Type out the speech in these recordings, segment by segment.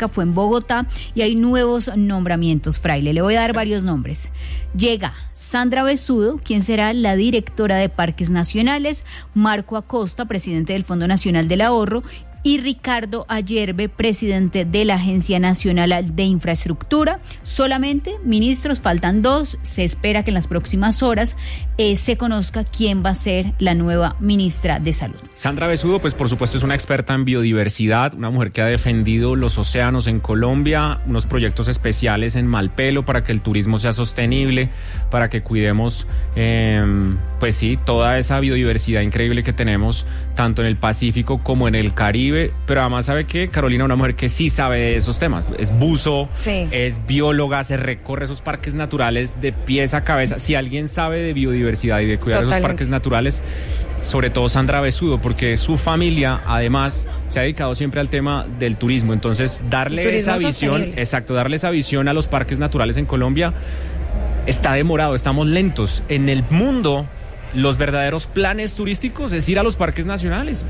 Cundinamarca, fue en Bogotá, y hay nuevos nombramientos, Fraile. Le voy a dar varios nombres. Llega Sandra Besudo, quien será la directora de Parques Nacionales, Marco Acosta, presidente del Fondo Nacional del Ahorro, y Ricardo Ayerbe, presidente de la Agencia Nacional de Infraestructura. Solamente ministros, faltan 2. Se espera que en las próximas horas se conozca quién va a ser la nueva ministra de Salud. Sandra Besudo, pues por supuesto es una experta en biodiversidad, una mujer que ha defendido los océanos en Colombia, unos proyectos especiales en Malpelo para que el turismo sea sostenible, para que cuidemos, pues sí, toda esa biodiversidad increíble que tenemos tanto en el Pacífico como en el Caribe. Pero además, ¿sabe qué? Carolina, una mujer que sí sabe de esos temas, es buzo, sí, es bióloga, se recorre esos parques naturales de pies a cabeza. Si alguien sabe de biodiversidad y de cuidar esos parques naturales, sobre todo Sandra Besudo, porque su familia además se ha dedicado siempre al tema del turismo. Entonces, darle esa visión, exacto, darle esa visión a los parques naturales en Colombia está demorado, estamos lentos. En el mundo, los verdaderos planes turísticos es ir a los parques nacionales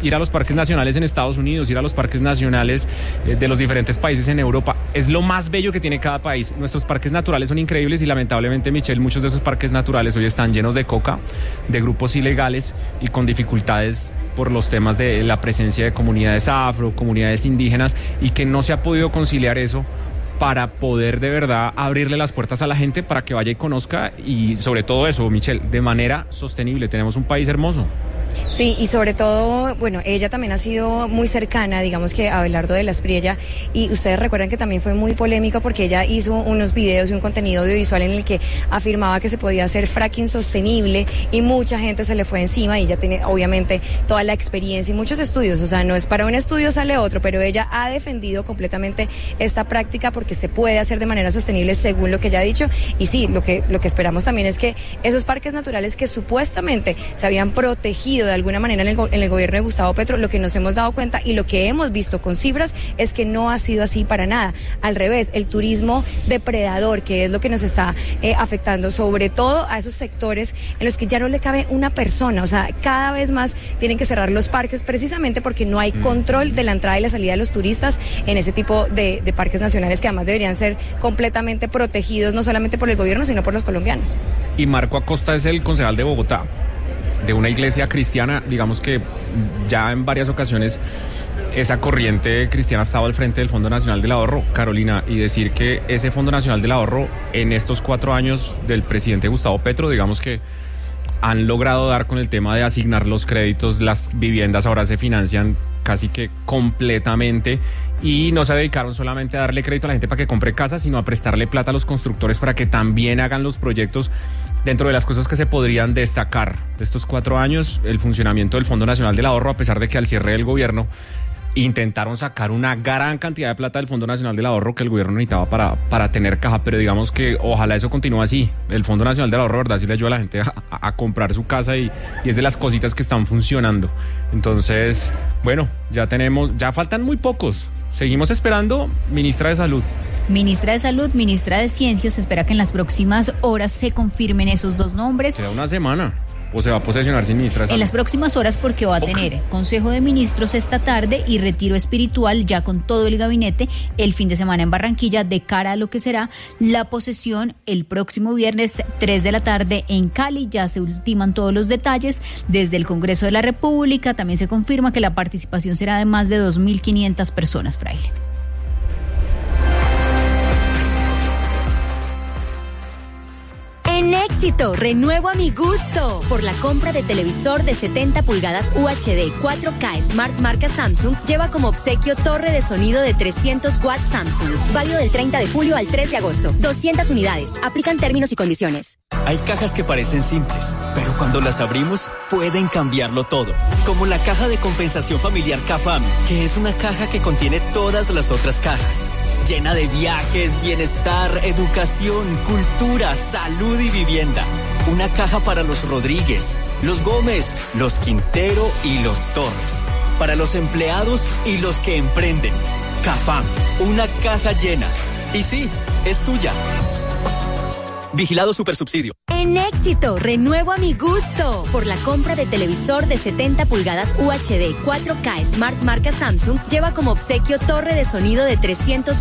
en Estados Unidos, ir a los parques nacionales de los diferentes países en Europa. Es lo más bello que tiene cada país. Nuestros parques naturales son increíbles y lamentablemente, Michelle, muchos de esos parques naturales hoy están llenos de coca, de grupos ilegales y con dificultades por los temas de la presencia de comunidades afro, comunidades indígenas, y que no se ha podido conciliar eso para poder de verdad abrirle las puertas a la gente para que vaya y conozca, y sobre todo eso, Michelle, de manera sostenible. Tenemos un país hermoso. Sí, y sobre todo, bueno, ella también ha sido muy cercana, digamos que a Abelardo de la Espriella, y ustedes recuerdan que también fue muy polémico porque ella hizo unos videos y un contenido audiovisual en el que afirmaba que se podía hacer fracking sostenible, y mucha gente se le fue encima, y ella tiene obviamente toda la experiencia y muchos estudios, o sea, no es para un estudio sale otro, pero ella ha defendido completamente esta práctica porque se puede hacer de manera sostenible según lo que ella ha dicho. Y sí, lo que esperamos también es que esos parques naturales que supuestamente se habían protegido de alguna manera en el gobierno de Gustavo Petro, lo que nos hemos dado cuenta y lo que hemos visto con cifras es que no ha sido así para nada. Al revés, el turismo depredador, que es lo que nos está afectando, sobre todo a esos sectores en los que ya no le cabe una persona. O sea, cada vez más tienen que cerrar los parques precisamente porque no hay control de la entrada y la salida de los turistas en ese tipo de parques nacionales, que además deberían ser completamente protegidos, no solamente por el gobierno, sino por los colombianos. Y Marco Acosta es el concejal de Bogotá, de una iglesia cristiana. Digamos que ya en varias ocasiones esa corriente cristiana ha estado al frente del Fondo Nacional del Ahorro, Carolina, y decir que ese Fondo Nacional del Ahorro en estos 4 años del presidente Gustavo Petro, digamos que han logrado dar con el tema de asignar los créditos, las viviendas ahora se financian casi que completamente, y no se dedicaron solamente a darle crédito a la gente para que compre casas, sino a prestarle plata a los constructores para que también hagan los proyectos. Dentro de las cosas que se podrían destacar de estos 4 años, el funcionamiento del Fondo Nacional del Ahorro, a pesar de que al cierre del gobierno intentaron sacar una gran cantidad de plata del Fondo Nacional del Ahorro que el gobierno necesitaba para tener caja, pero digamos que ojalá eso continúe así. El Fondo Nacional del Ahorro, verdad, sí le ayuda a la gente a comprar su casa, y es de las cositas que están funcionando. Entonces, bueno, ya faltan muy pocos. Seguimos esperando ministra de Salud. Ministra de Salud, ministra de Ciencias. Se espera que en las próximas horas se confirmen esos 2 nombres. ¿Será una semana o se va a posesionar sin ministra de Salud? En las próximas horas, porque va a tener Consejo de Ministros esta tarde y retiro espiritual ya con todo el gabinete el fin de semana en Barranquilla, de cara a lo que será la posesión el próximo viernes 3 de la tarde en Cali. Ya se ultiman todos los detalles desde el Congreso de la República. También se confirma que la participación será de más de 2.500 personas, Fraile. En Éxito, renuevo a mi gusto. Por la compra de televisor de 70 pulgadas UHD 4K Smart marca Samsung, lleva como obsequio torre de sonido de 300 watts Samsung. Válido del 30 de julio al 3 de agosto. 200 unidades. Aplican términos y condiciones. Hay cajas que parecen simples, pero cuando las abrimos pueden cambiarlo todo. Como la caja de compensación familiar CAFAM, que es una caja que contiene todas las otras cajas. Llena de viajes, bienestar, educación, cultura, salud y vivienda. Una caja para los Rodríguez, los Gómez, los Quintero y los Torres. Para los empleados y los que emprenden. CAFAM, una caja llena. Y sí, es tuya. Vigilado Supersubsidio. En Éxito, renuevo a mi gusto. Por la compra de televisor de 70 pulgadas UHD 4K Smart marca Samsung, lleva como obsequio torre de sonido de 300